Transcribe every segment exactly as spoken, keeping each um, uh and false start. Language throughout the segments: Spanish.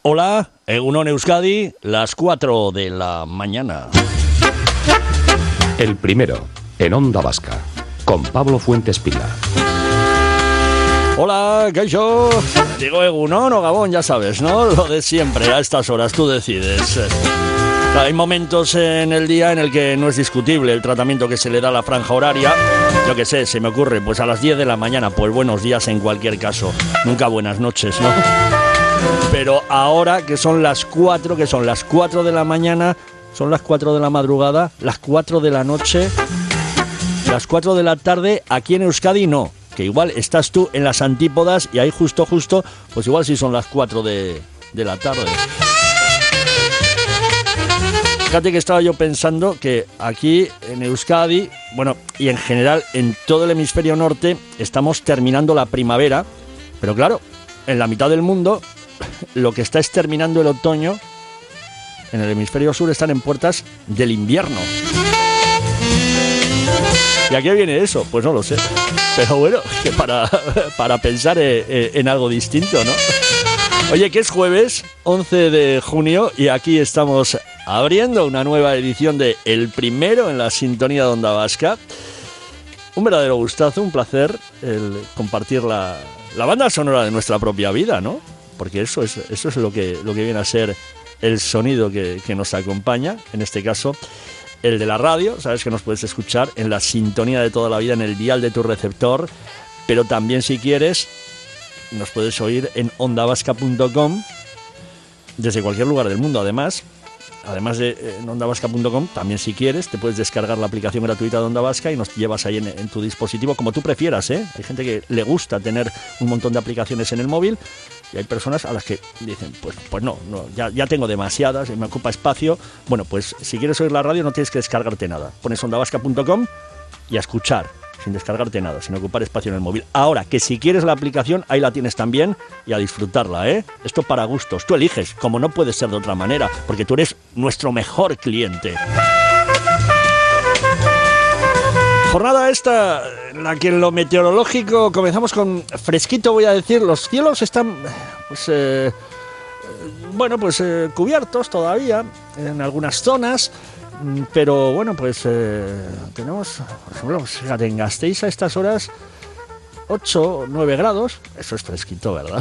Hola, Egunon Euskadi, las cuatro de la mañana. El primero, en Onda Vasca, con Pablo Fuentes Pila. Hola, Kaixo. Digo Egunon o Gabón, ya sabes, ¿no? Lo de siempre, a estas horas, tú decides. Hay momentos en el día en el que no es discutible el tratamiento que se le da a la franja horaria. Yo qué sé, se me ocurre, pues a las diez de la mañana, pues buenos días en cualquier caso. Nunca buenas noches, ¿no? Pero ahora que son las cuatro, que son las cuatro de la mañana, son las cuatro de la madrugada, las cuatro de la noche, las cuatro de la tarde, aquí en Euskadi no. Que igual estás tú en las antípodas y ahí justo, justo, pues igual sí son las cuatro de, de la tarde. Fíjate que estaba yo pensando que aquí en Euskadi, bueno, y en general en todo el hemisferio norte, estamos terminando la primavera, pero claro, en la mitad del mundo, lo que está es terminando el otoño, en el hemisferio sur están en puertas del invierno. ¿Y a qué viene eso? Pues no lo sé. Pero bueno, que para, para pensar en algo distinto, ¿no? Oye, que es jueves, once de junio, y aquí estamos abriendo una nueva edición de El Primero en la sintonía de Onda Vasca. Un verdadero gustazo, un placer el compartir la, la banda sonora de nuestra propia vida, ¿no? Porque eso es, eso es lo que, lo que viene a ser el sonido que, que nos acompaña, en este caso el de la radio. Sabes que nos puedes escuchar en la sintonía de toda la vida, en el dial de tu receptor, pero también, si quieres, nos puedes oír en onda vasca punto com desde cualquier lugar del mundo. Además, además de en onda vasca punto com, también, si quieres, te puedes descargar la aplicación gratuita de Onda Vasca y nos llevas ahí en, en tu dispositivo, como tú prefieras, ¿eh? Hay gente que le gusta tener un montón de aplicaciones en el móvil y hay personas a las que dicen, pues, pues no, no ya, ya tengo demasiadas y me ocupa espacio. Bueno, pues si quieres oír la radio no tienes que descargarte nada. Pones onda vasca punto com y a escuchar, sin descargarte nada, sin ocupar espacio en el móvil. Ahora, que si quieres la aplicación, ahí la tienes también y a disfrutarla, ¿eh? Esto para gustos, tú eliges, como no puede ser de otra manera, porque tú eres nuestro mejor cliente. Jornada esta, en la que en lo meteorológico comenzamos con fresquito, voy a decir. Los cielos están, pues, eh, bueno, pues eh, cubiertos todavía en algunas zonas. Pero bueno, pues eh, tenemos, por ejemplo, pues, fíjate, en Gasteiz a estas horas ocho o nueve grados, eso es fresquito, ¿verdad?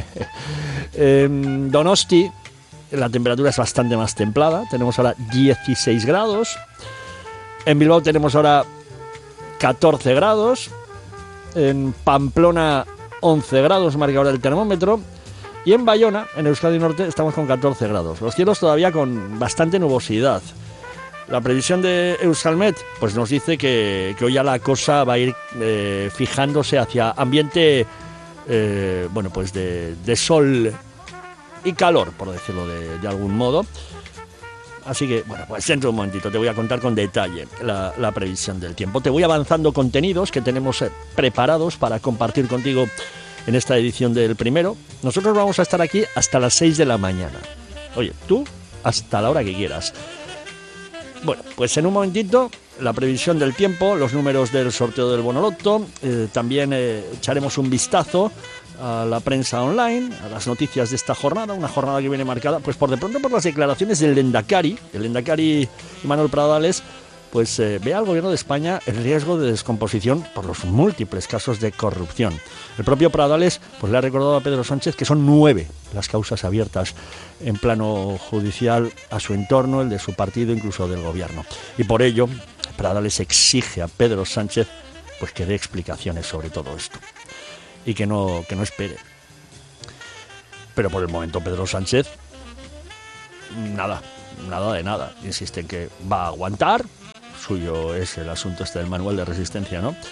En Donosti la temperatura es bastante más templada, tenemos ahora dieciséis grados. En Bilbao tenemos ahora catorce grados. En Pamplona once grados marca ahora el termómetro. Y en Bayona, en Euskadi Norte, estamos con catorce grados. Los cielos todavía con bastante nubosidad. La previsión de Euskalmet pues nos dice que, que hoy ya la cosa va a ir eh, fijándose hacia ambiente eh, bueno, pues de, de sol y calor, por decirlo de, de algún modo. Así que, bueno, pues dentro de un momentito te voy a contar con detalle la, la previsión del tiempo. Te voy avanzando contenidos que tenemos eh, preparados para compartir contigo en esta edición del Primero. Nosotros vamos a estar aquí hasta las seis de la mañana. Oye, tú hasta la hora que quieras. Bueno, pues en un momentito la previsión del tiempo, los números del sorteo del Bonoloto, eh, también eh, echaremos un vistazo a la prensa online, a las noticias de esta jornada, una jornada que viene marcada, pues por de pronto por las declaraciones del Lehendakari, el Lehendakari Manuel Pradales, pues eh, ve al gobierno de España el riesgo de descomposición por los múltiples casos de corrupción. El propio Pradales pues le ha recordado a Pedro Sánchez que son nueve las causas abiertas en plano judicial a su entorno, el de su partido, incluso del gobierno. Y por ello, Pradales exige a Pedro Sánchez pues que dé explicaciones sobre todo esto y que no, que no espere. Pero por el momento Pedro Sánchez, nada, nada de nada. Insiste en que va a aguantar. Suyo es el asunto este del manual de resistencia, ¿no?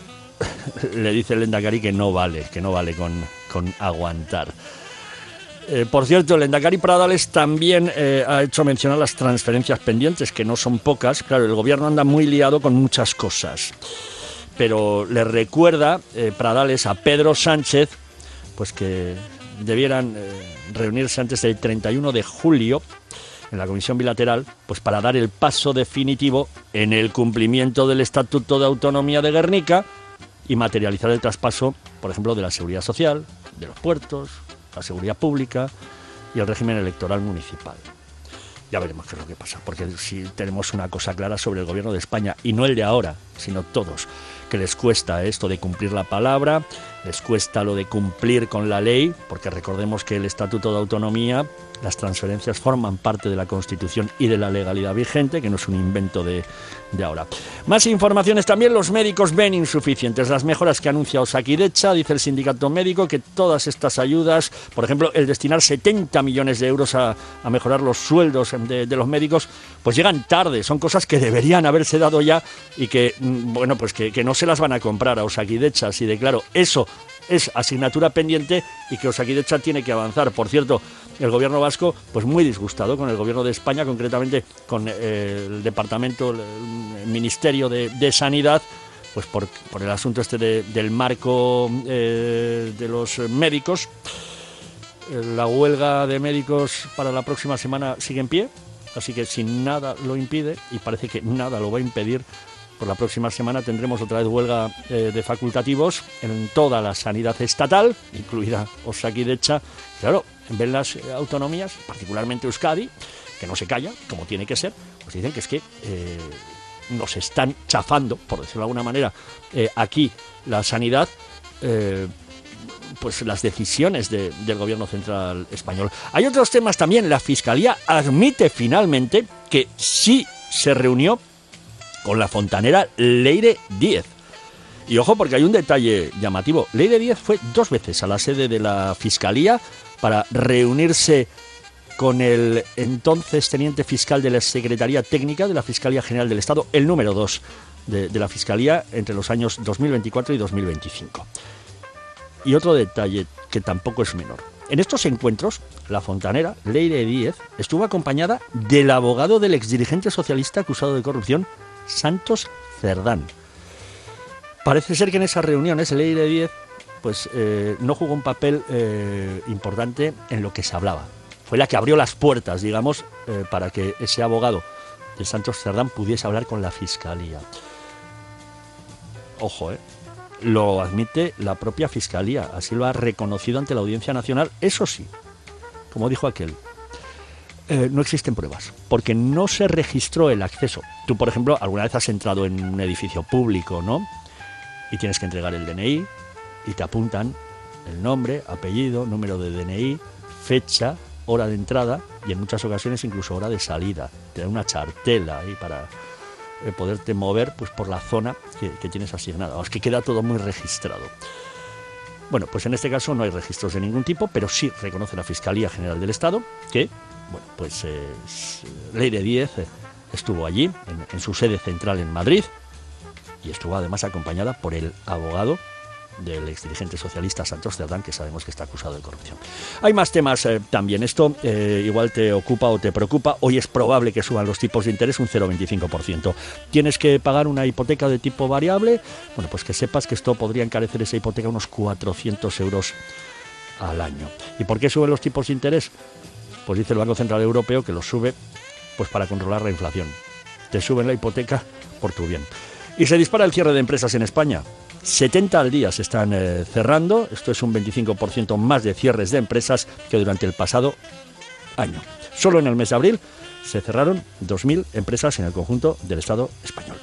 Le dice el Lehendakari que no vale, que no vale con, con aguantar. Eh, por cierto, el Lehendakari Pradales también eh, ha hecho mención a las transferencias pendientes, que no son pocas. Claro, el gobierno anda muy liado con muchas cosas. Pero le recuerda eh, Pradales a Pedro Sánchez pues que debieran eh, reunirse antes del treinta y uno de julio en la comisión bilateral, pues para dar el paso definitivo en el cumplimiento del Estatuto de Autonomía de Gernika y materializar el traspaso, por ejemplo, de la seguridad social, de los puertos, la seguridad pública, y el régimen electoral municipal. Ya veremos qué es lo que pasa, porque si tenemos una cosa clara sobre el gobierno de España, y no el de ahora, sino todos, que les cuesta esto de cumplir la palabra, les cuesta lo de cumplir con la ley, porque recordemos que el Estatuto de Autonomía, las transferencias forman parte de la Constitución y de la legalidad vigente, que no es un invento de, de ahora. Más informaciones también, los médicos ven insuficientes las mejoras que anuncia Osakidetza. Dice el sindicato médico que todas estas ayudas, por ejemplo, el destinar setenta millones de euros a, a mejorar los sueldos de, de los médicos, pues llegan tarde, son cosas que deberían haberse dado ya y que, bueno, pues que, que no se las van a comprar a Osakidetza, así de claro. Eso es asignatura pendiente y que Osakidetza tiene que avanzar. Por cierto, el gobierno vasco, pues muy disgustado con el gobierno de España, concretamente con eh, el departamento, el Ministerio de, de Sanidad, pues por, por el asunto este de, del marco eh, de los médicos. La huelga de médicos para la próxima semana sigue en pie, así que si nada lo impide, y parece que nada lo va a impedir, por la próxima semana tendremos otra vez huelga eh, de facultativos en toda la sanidad estatal, incluida Osakidetza. Claro, ven las autonomías, particularmente Euskadi, que no se calla, como tiene que ser, pues dicen que es que eh, nos están chafando, por decirlo de alguna manera, eh, aquí la sanidad, eh, pues las decisiones de, del gobierno central español. Hay otros temas también. La Fiscalía admite finalmente que sí se reunió con la fontanera Leire Díez. Y ojo, porque hay un detalle llamativo. Leire Díez fue dos veces a la sede de la Fiscalía para reunirse con el entonces teniente fiscal de la Secretaría Técnica de la Fiscalía General del Estado, el número dos de, de la Fiscalía, entre los años dos mil veinticuatro y dos mil veinticinco. Y otro detalle que tampoco es menor. En estos encuentros, la fontanera Leire Díez estuvo acompañada del abogado del exdirigente socialista acusado de corrupción, Santos Cerdán. Parece ser que en esas reuniones Leire Díez pues, eh, no jugó un papel eh, importante en lo que se hablaba. Fue la que abrió las puertas, digamos, eh, para que ese abogado de Santos Cerdán pudiese hablar con la Fiscalía. Ojo, ¿eh? Lo admite la propia Fiscalía, así lo ha reconocido ante la Audiencia Nacional. Eso sí, como dijo aquel, eh, no existen pruebas, porque no se registró el acceso. Tú, por ejemplo, alguna vez has entrado en un edificio público, ¿no? Y tienes que entregar el D N I y te apuntan el nombre, apellido, número de D N I, fecha, hora de entrada y en muchas ocasiones incluso hora de salida. Te dan una chartela ahí para eh, poderte mover pues, por la zona que, que tienes asignada. Es que queda todo muy registrado. Bueno, pues en este caso no hay registros de ningún tipo, pero sí reconoce la Fiscalía General del Estado que, bueno, pues eh, Leire Díez eh, estuvo allí, en, en su sede central en Madrid, y estuvo además acompañada por el abogado del exdirigente socialista Santos Cerdán, que sabemos que está acusado de corrupción. Hay más temas eh, también. Esto eh, igual te ocupa o te preocupa. Hoy es probable que suban los tipos de interés un cero coma veinticinco por ciento. ¿Tienes que pagar una hipoteca de tipo variable? Bueno, pues que sepas que esto podría encarecer esa hipoteca unos cuatrocientos euros al año. ¿Y por qué suben los tipos de interés? Pues dice el Banco Central Europeo que los sube pues para controlar la inflación. Te suben la hipoteca por tu bien. Y se dispara el cierre de empresas en España. setenta al día se están eh, cerrando. Esto es un veinticinco por ciento más de cierres de empresas que durante el pasado año. Solo en el mes de abril se cerraron dos mil empresas en el conjunto del Estado español.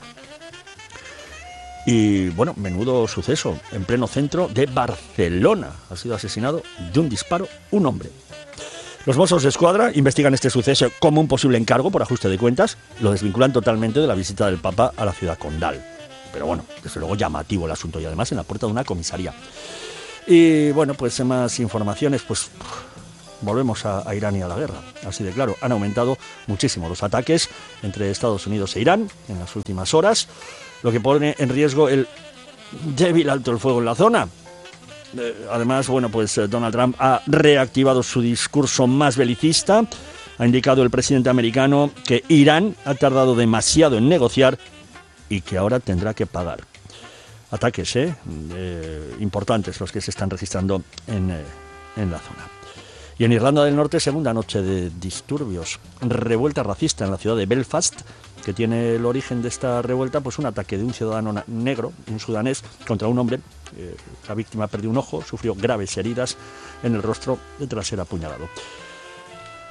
Y bueno, menudo suceso. En pleno centro de Barcelona ha sido asesinado de un disparo un hombre. Los Mossos de Escuadra investigan este suceso como un posible encargo por ajuste de cuentas. Lo desvinculan totalmente de la visita del Papa a la ciudad condal. Pero bueno, desde luego llamativo el asunto y además en la puerta de una comisaría. Y bueno, pues más informaciones, pues volvemos a, a Irán y a la guerra. Así de claro, han aumentado muchísimo los ataques entre Estados Unidos e Irán en las últimas horas, lo que pone en riesgo el débil alto el fuego en la zona. Además, bueno, pues Donald Trump ha reactivado su discurso más belicista. Ha indicado el presidente americano que Irán ha tardado demasiado en negociar y que ahora tendrá que pagar. Ataques ¿eh? Eh, importantes los que se están registrando en, eh, en la zona. Y en Irlanda del Norte, segunda noche de disturbios. Revuelta racista en la ciudad de Belfast, que tiene el origen de esta revuelta, pues un ataque de un ciudadano negro, un sudanés, contra un hombre. Eh, la víctima perdió un ojo, sufrió graves heridas en el rostro tras ser apuñalado.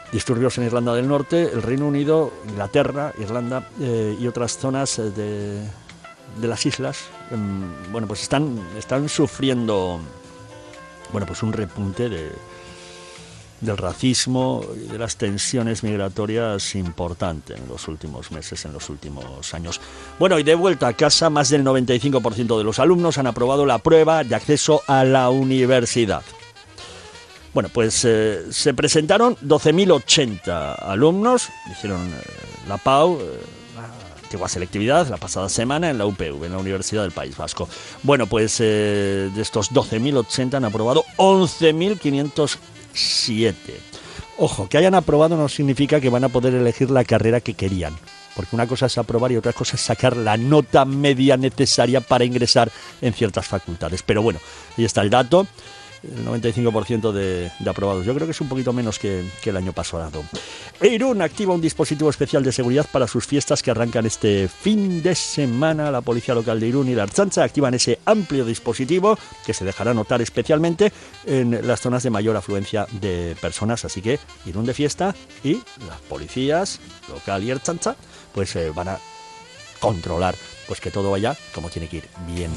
disturbios en Irlanda del Norte, el Reino Unido, Inglaterra, Irlanda eh, y otras zonas de, de las islas, eh, bueno, pues están, están sufriendo, bueno, pues un repunte de, del racismo y de las tensiones migratorias importante en los últimos meses, en los últimos años. Bueno, y de vuelta a casa, más del noventa y cinco por ciento de los alumnos han aprobado la prueba de acceso a la universidad. Bueno, pues eh, se presentaron doce mil ochenta alumnos, hicieron eh, la P A U, eh, la antigua selectividad, la pasada semana en la U P V, en la Universidad del País Vasco. Bueno, pues eh, de estos doce mil ochenta han aprobado once mil quinientos siete. Ojo, que hayan aprobado no significa que van a poder elegir la carrera que querían, porque una cosa es aprobar y otra cosa es sacar la nota media necesaria para ingresar en ciertas facultades. Pero bueno, ahí está el dato. El noventa y cinco por ciento de, de aprobados. Yo creo que es un poquito menos que, que el año pasado. Irún activa un dispositivo especial de seguridad para sus fiestas que arrancan este fin de semana. La policía local de Irún y la Ertzaintza activan ese amplio dispositivo que se dejará notar especialmente en las zonas de mayor afluencia de personas. Así que Irún de fiesta y las policías local y Ertzaintza pues eh, van a controlar pues que todo vaya como tiene que ir, bien.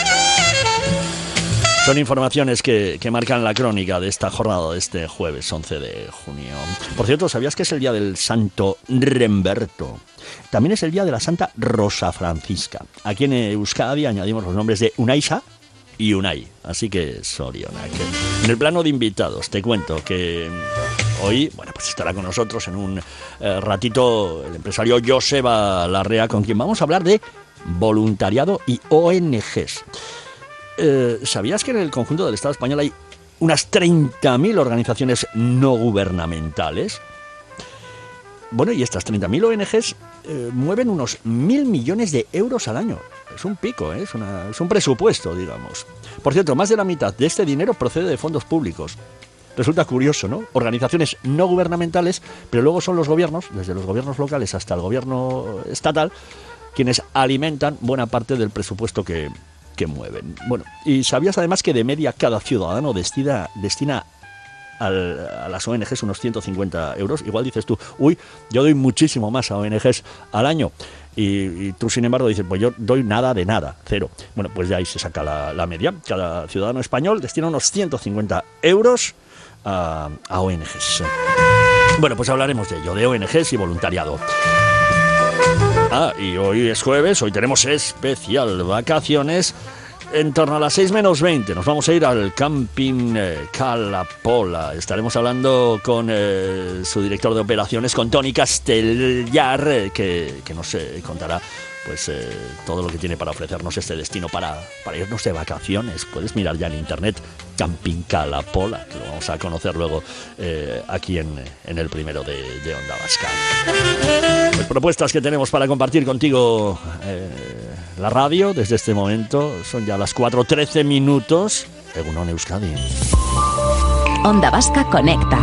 Son informaciones que, que marcan la crónica de esta jornada de este jueves once de junio. Por cierto, ¿sabías que es el día del Santo Remberto? También es el día de la Santa Rosa Francisca. Aquí en Euskadi añadimos los nombres de Unaisa y Unai. Así que Sorionak. En el plano de invitados, te cuento que hoy, bueno, pues estará con nosotros en un eh, ratito el empresario Joseba Larrea, con quien vamos a hablar de voluntariado y O N Ges. Eh, ¿Sabías que en el conjunto del Estado español hay unas treinta mil organizaciones no gubernamentales? Bueno, y estas treinta mil O N Ges eh, mueven unos mil millones de euros al año. Es un pico, ¿eh? es, una, es un presupuesto, digamos. Por cierto, más de la mitad de este dinero procede de fondos públicos. Resulta curioso, ¿no? Organizaciones no gubernamentales, pero luego son los gobiernos, desde los gobiernos locales hasta el gobierno estatal, quienes alimentan buena parte del presupuesto que... que mueven. Bueno, y sabías además que de media cada ciudadano destina, destina al, a las O N Ges unos ciento cincuenta euros. Igual dices tú, uy, yo doy muchísimo más a O N Ges al año. Y, y tú, sin embargo, dices, pues yo doy nada de nada, cero. Bueno, pues de ahí se saca la, la media. Cada ciudadano español destina unos ciento cincuenta euros a, a O N Ges. Bueno, pues hablaremos de ello, de O N Ges y voluntariado. Ah, y hoy es jueves, hoy tenemos especial vacaciones. En torno a las seis menos veinte nos vamos a ir al camping eh, Calapola. Estaremos hablando con eh, su director de operaciones, con Toni Castellar, eh, que, que nos eh, contará pues eh, todo lo que tiene para ofrecernos este destino para, para irnos de vacaciones. Puedes mirar ya en internet Camping Calapola, que lo vamos a conocer luego eh, aquí en, en el primero de, de Onda Vasca. Pues propuestas que tenemos para compartir contigo eh, la radio desde este momento. Son ya las cuatro trece minutos. Egunon Euskadi. Onda Vasca conecta.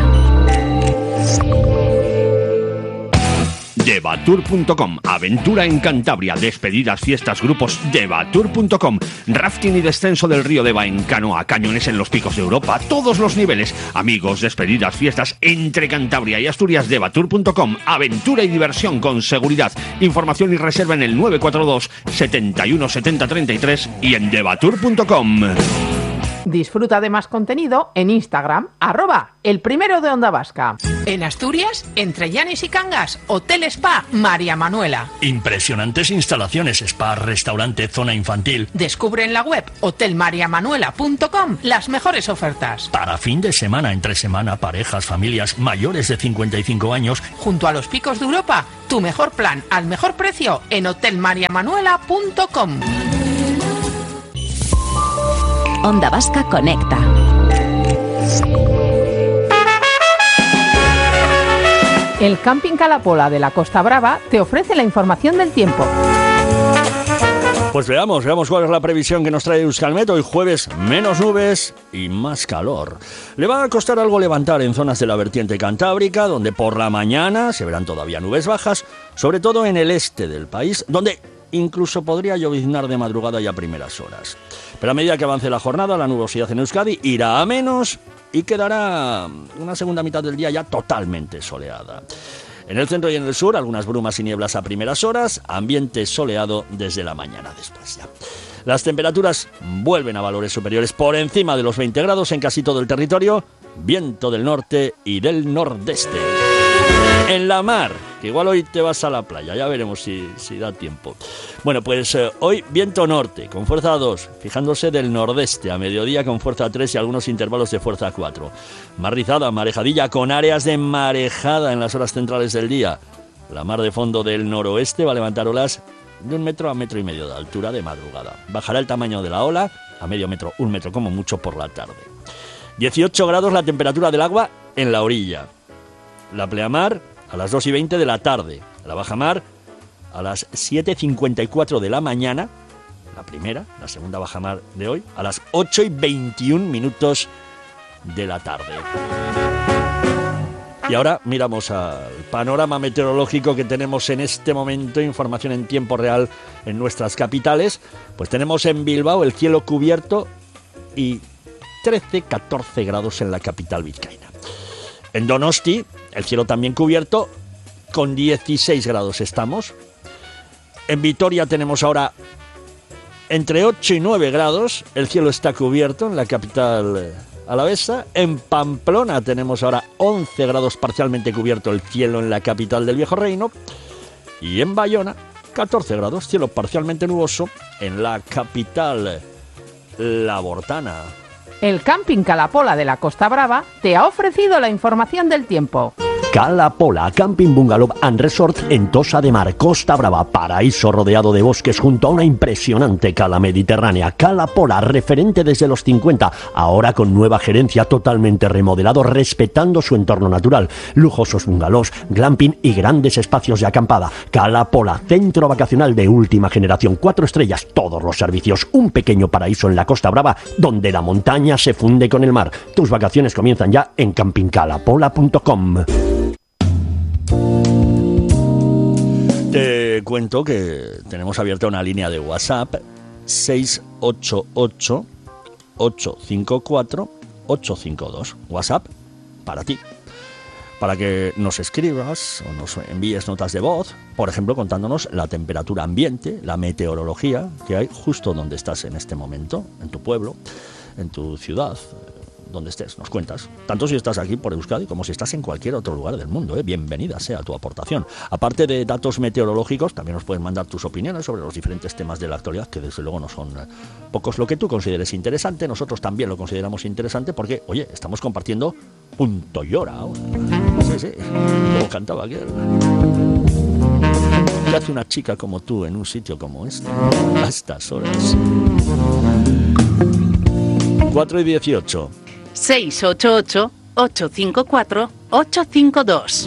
Devatur punto com, aventura en Cantabria, despedidas, fiestas, grupos. Devatur punto com, rafting y descenso del río Deva en canoa, cañones en los picos de Europa, todos los niveles. Amigos, despedidas, fiestas entre Cantabria y Asturias. Devatur punto com, aventura y diversión con seguridad. Información y reserva en el nueve cuatro dos, setenta y uno, setenta, treinta y tres y en devatur punto com. Disfruta de más contenido en Instagram, arroba el primero de Onda Vasca. En Asturias, entre Llanes y Cangas, Hotel Spa María Manuela. Impresionantes instalaciones, spa, restaurante, zona infantil. Descubre en la web hotel maria manuela punto com las mejores ofertas. Para fin de semana, entre semana, parejas, familias mayores de cincuenta y cinco años. Junto a los picos de Europa, tu mejor plan al mejor precio en hotel maria manuela punto com. Onda Vasca conecta. El Camping Calapola de la Costa Brava te ofrece la información del tiempo. Pues veamos, veamos cuál es la previsión que nos trae Euskalmet. Hoy jueves, menos nubes y más calor. Le va a costar algo levantar en zonas de la vertiente cantábrica, donde por la mañana se verán todavía nubes bajas, sobre todo en el este del país, donde incluso podría lloviznar de madrugada y a primeras horas. Pero a medida que avance la jornada, la nubosidad en Euskadi irá a menos y quedará una segunda mitad del día ya totalmente soleada. En el centro y en el sur, algunas brumas y nieblas a primeras horas, ambiente soleado desde la mañana después ya. Las temperaturas vuelven a valores superiores por encima de los veinte grados en casi todo el territorio, viento del norte y del nordeste. En la mar, que igual hoy te vas a la playa, ya veremos si, si da tiempo. Bueno, pues eh, hoy viento norte con fuerza dos, fijándose del nordeste, a mediodía con fuerza tres y algunos intervalos de fuerza cuatro. Mar rizada, marejadilla con áreas de marejada en las horas centrales del día. La mar de fondo del noroeste va a levantar olas de un metro a metro y medio de altura de madrugada. Bajará el tamaño de la ola a medio metro, un metro como mucho por la tarde. dieciocho grados la temperatura del agua en la orilla. La pleamar a las dos y veinte de la tarde. La bajamar a las siete cincuenta y cuatro de la mañana. La primera, la segunda bajamar de hoy, a las ocho y veintiún minutos de la tarde. Y ahora miramos al panorama meteorológico que tenemos en este momento, información en tiempo real en nuestras capitales. Pues tenemos en Bilbao el cielo cubierto y trece a catorce grados en la capital vizcaína. En Donosti, el cielo también cubierto, con dieciséis grados estamos. En Vitoria tenemos ahora entre ocho y nueve grados, el cielo está cubierto en la capital alavesa. En Pamplona tenemos ahora once grados, parcialmente cubierto el cielo en la capital del Viejo Reino. Y en Bayona, catorce grados, cielo parcialmente nuboso en la capital labortana. El Camping Calapola de la Costa Brava te ha ofrecido la información del tiempo. Calapola, Camping Bungalow and Resort en Tossa de Mar, Costa Brava, paraíso rodeado de bosques junto a una impresionante cala mediterránea. Calapola, referente desde los cincuenta, ahora con nueva gerencia, totalmente remodelado, respetando su entorno natural. Lujosos bungalows, glamping y grandes espacios de acampada. Calapola, centro vacacional de última generación, cuatro estrellas, todos los servicios, un pequeño paraíso en la Costa Brava, donde la montaña se funde con el mar. Tus vacaciones comienzan ya en camping calapola punto com. Te cuento que tenemos abierta una línea de WhatsApp seis ocho ocho, ocho cinco cuatro, ocho cinco dos. WhatsApp para ti, para que nos escribas o nos envíes notas de voz, por ejemplo, contándonos la temperatura ambiente, la meteorología que hay justo donde estás en este momento, en tu pueblo, en tu ciudad, donde estés, nos cuentas, tanto si estás aquí por Euskadi como si estás en cualquier otro lugar del mundo, ¿eh? Bienvenida sea tu aportación. Aparte de datos meteorológicos, también nos puedes mandar tus opiniones sobre los diferentes temas de la actualidad, que desde luego no son eh, pocos. Lo que tú consideres interesante, nosotros también lo consideramos interesante porque, oye, estamos compartiendo punto y hora ahora. Sí, sí, como cantaba aquel. ¿Qué hace una chica como tú en un sitio como este a estas horas? cuatro y dieciocho. seis ocho ocho, ocho cinco cuatro, ocho cinco dos.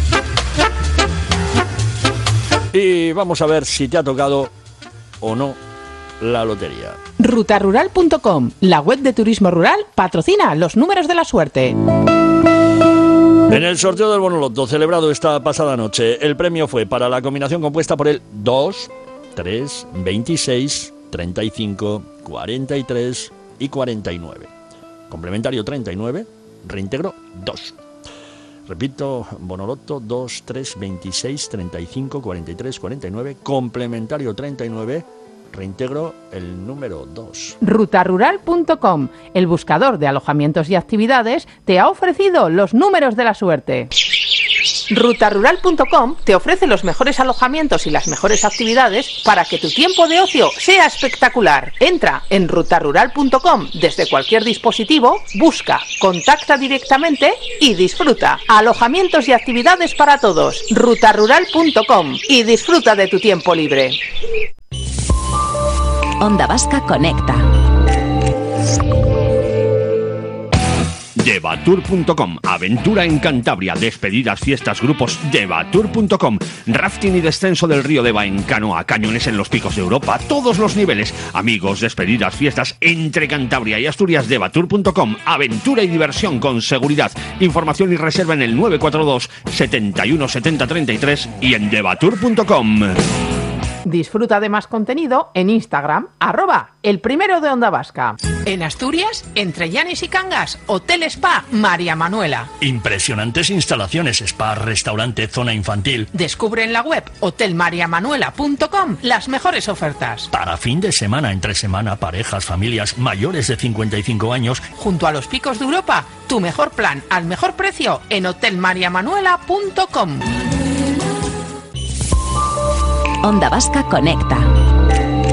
Y vamos a ver si te ha tocado o no la lotería. ruta rural punto com, la web de turismo rural, patrocina los números de la suerte. En el sorteo del Bonoloto celebrado esta pasada noche, el premio fue para la combinación compuesta por el dos, tres, veintiséis, treinta y cinco, cuarenta y tres y cuarenta y nueve. Complementario treinta y nueve, reintegro dos. Repito, Bonoloto dos, tres, veintiséis, treinta y cinco, cuarenta y tres, cuarenta y nueve, complementario treinta y nueve, reintegro el número dos. ruta rural punto com, el buscador de alojamientos y actividades, te ha ofrecido los números de la suerte. ruta rural punto com te ofrece los mejores alojamientos y las mejores actividades para que tu tiempo de ocio sea espectacular. Entra en ruta rural punto com desde cualquier dispositivo, busca, contacta directamente y disfruta. Alojamientos y actividades para todos. ruta rural punto com y disfruta de tu tiempo libre. Onda Vasca Conecta. Devatur punto com, aventura en Cantabria, despedidas, fiestas, grupos. Devatur punto com, rafting y descenso del río Deva en canoa, cañones en los picos de Europa, todos los niveles. Amigos, despedidas, fiestas entre Cantabria y Asturias. Devatur punto com, aventura y diversión con seguridad. Información y reserva en el nueve cuatro dos, setenta y uno, setenta, treinta y tres y en devatur punto com. Disfruta de más contenido en Instagram, arroba el primero de Onda Vasca. En Asturias, entre Llanes y Cangas, Hotel Spa María Manuela. Impresionantes instalaciones, spa, restaurante, zona infantil. Descubre en la web hotel maria manuela punto com las mejores ofertas. Para fin de semana, entre semana, parejas, familias mayores de cincuenta y cinco años. Junto a los picos de Europa, tu mejor plan al mejor precio en hotel maria manuela punto com. Onda Vasca Conecta.